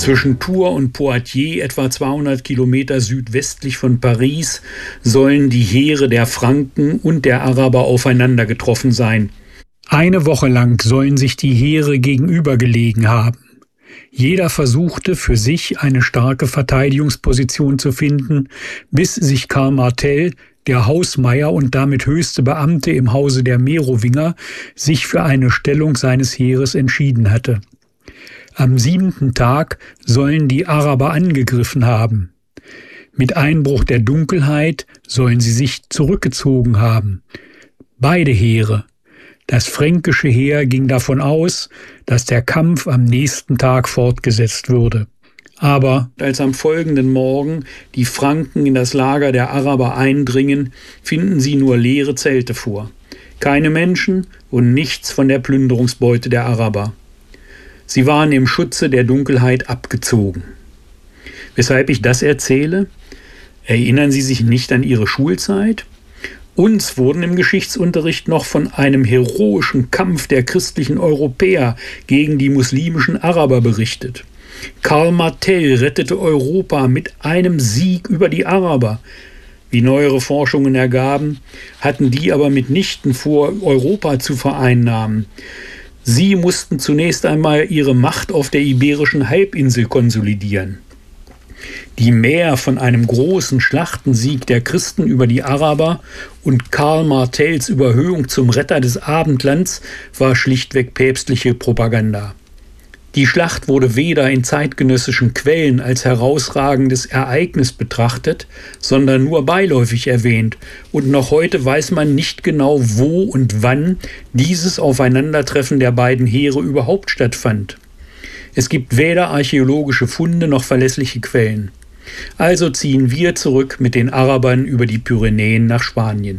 Zwischen Tours und Poitiers, etwa 200 Kilometer südwestlich von Paris, sollen die Heere der Franken und der Araber aufeinander getroffen sein. Eine Woche lang sollen sich die Heere gegenübergelegen haben. Jeder versuchte für sich eine starke Verteidigungsposition zu finden, bis sich Karl Martel, der Hausmeier und damit höchste Beamte im Hause der Merowinger, sich für eine Stellung seines Heeres entschieden hatte. Am 7. Tag sollen die Araber angegriffen haben. Mit Einbruch der Dunkelheit sollen sie sich zurückgezogen haben. Beide Heere. Das fränkische Heer ging davon aus, dass der Kampf am nächsten Tag fortgesetzt würde. Aber als am folgenden Morgen die Franken in das Lager der Araber eindringen, finden sie nur leere Zelte vor. Keine Menschen und nichts von der Plünderungsbeute der Araber. Sie waren im Schutze der Dunkelheit abgezogen. Weshalb ich das erzähle? Erinnern Sie sich nicht an Ihre Schulzeit? Uns wurden im Geschichtsunterricht noch von einem heroischen Kampf der christlichen Europäer gegen die muslimischen Araber berichtet. Karl Martel rettete Europa mit einem Sieg über die Araber. Wie neuere Forschungen ergaben, hatten die aber mitnichten vor, Europa zu vereinnahmen. Sie mussten zunächst einmal ihre Macht auf der Iberischen Halbinsel konsolidieren. Die Mär von einem großen Schlachtensieg der Christen über die Araber und Karl Martels Überhöhung zum Retter des Abendlands war schlichtweg päpstliche Propaganda. Die Schlacht wurde weder in zeitgenössischen Quellen als herausragendes Ereignis betrachtet, sondern nur beiläufig erwähnt, und noch heute weiß man nicht genau, wo und wann dieses Aufeinandertreffen der beiden Heere überhaupt stattfand. Es gibt weder archäologische Funde noch verlässliche Quellen. Also ziehen wir zurück mit den Arabern über die Pyrenäen nach Spanien.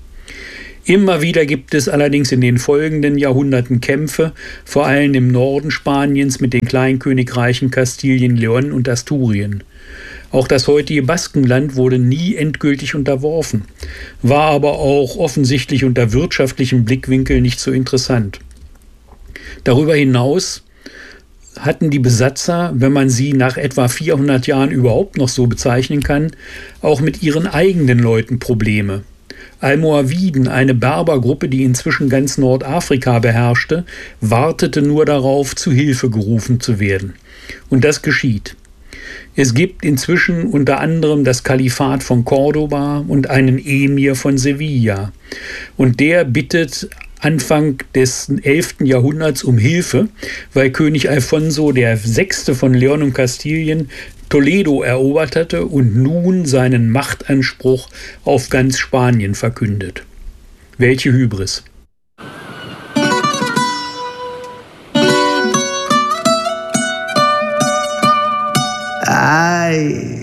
Immer wieder gibt es allerdings in den folgenden Jahrhunderten Kämpfe, vor allem im Norden Spaniens mit den Kleinkönigreichen Kastilien, León und Asturien. Auch das heutige Baskenland wurde nie endgültig unterworfen, war aber auch offensichtlich unter wirtschaftlichem Blickwinkel nicht so interessant. Darüber hinaus hatten die Besatzer, wenn man sie nach etwa 400 Jahren überhaupt noch so bezeichnen kann, auch mit ihren eigenen Leuten Probleme. Almoraviden, eine Berbergruppe, die inzwischen ganz Nordafrika beherrschte, wartete nur darauf, zu Hilfe gerufen zu werden. Und das geschieht. Es gibt inzwischen unter anderem das Kalifat von Cordoba und einen Emir von Sevilla. Und der bittet Anfang des 11. Jahrhunderts um Hilfe, weil König Alfonso VI. Von León und Kastilien Toledo erobert hatte und nun seinen Machtanspruch auf ganz Spanien verkündet. Welche Hybris! Ay.